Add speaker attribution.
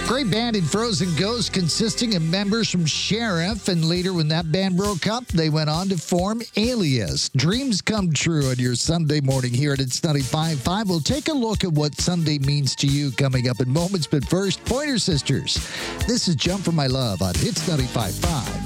Speaker 1: Great band in Frozen Ghost consisting of members from Sheriff, and later when that band broke up, they went on to form Alias. Dreams come true on your Sunday morning here at It's 95.5. We'll take a look at what Sunday means to you coming up in moments, but first, Pointer Sisters. This is Jump for My Love on Hits 95.5.